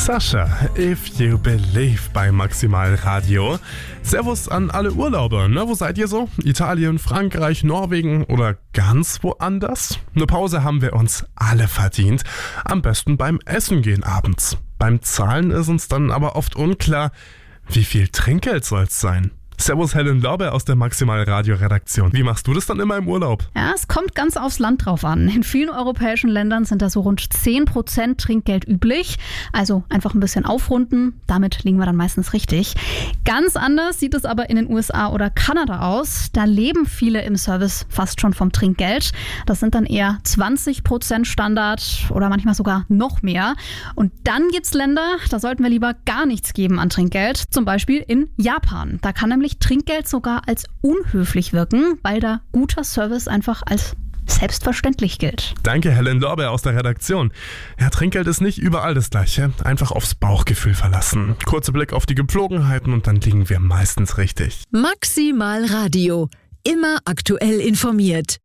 Sascha, if you believe bei Maximal Radio. Servus an alle Urlauber, ne? Wo seid ihr so? Italien, Frankreich, Norwegen oder ganz woanders? Eine Pause haben wir uns alle verdient. Am besten beim Essen gehen abends. Beim Zahlen ist uns dann aber oft unklar, wie viel Trinkgeld soll's sein? Servus Helen Lorbeer aus der Maximal Radio Redaktion. Wie machst du das dann immer im Urlaub? Ja, es kommt ganz aufs Land drauf an. In vielen europäischen Ländern sind da so rund 10% Trinkgeld üblich. Also einfach ein bisschen aufrunden, damit liegen wir dann meistens richtig. Ganz anders sieht es aber in den USA oder Kanada aus. Da leben viele im Service fast schon vom Trinkgeld. Das sind dann eher 20% Standard oder manchmal sogar noch mehr. Und dann gibt's Länder, da sollten wir lieber gar nichts geben an Trinkgeld. Zum Beispiel in Japan. Da kann nämlich Trinkgeld sogar als unhöflich wirken, weil da guter Service einfach als selbstverständlich gilt. Danke Helen Lorbeer aus der Redaktion. Ja, Trinkgeld ist nicht überall das Gleiche. Einfach aufs Bauchgefühl verlassen. Kurzer Blick auf die Gepflogenheiten und dann liegen wir meistens richtig. Maximal Radio. Immer aktuell informiert.